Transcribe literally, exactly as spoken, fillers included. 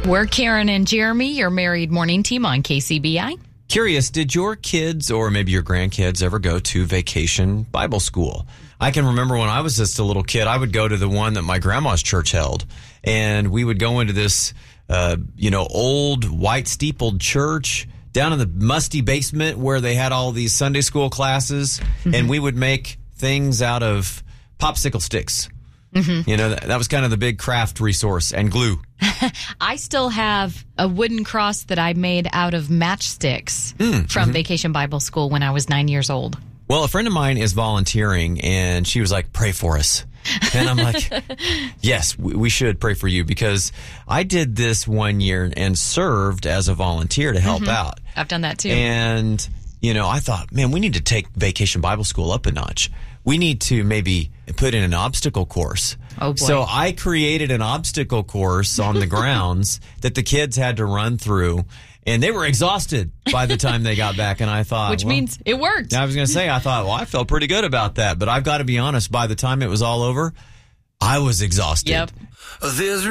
We're Karen and Jeremy, your married morning team on K C B I. Curious, did your kids or maybe your grandkids ever go to Vacation Bible School? I can remember when I was just a little kid, I would go to the one that my grandma's church held, and we would go into this, uh, you know, old white steepled church down in the musty basement where they had all these Sunday school classes, mm-hmm. and we would make things out of popsicle sticks. Mm-hmm. You know, that, that was kind of the big craft resource, and glue. I still have a wooden cross that I made out of matchsticks mm, from mm-hmm. Vacation Bible School when I was nine years old. Well, a friend of mine is volunteering, and she was like, pray for us. And I'm like, yes, we should pray for you, because I did this one year and served as a volunteer to help mm-hmm. out. I've done that too. And, you know, I thought, man, we need to take Vacation Bible School up a notch. We need to maybe put in an obstacle course. Oh, boy. So I created an obstacle course on the grounds that the kids had to run through, and they were exhausted by the time they got back. And I thought, which well, means it worked. I was going to say, I thought, well, I felt pretty good about that. But I've got to be honest, by the time it was all over, I was exhausted. Yep. There's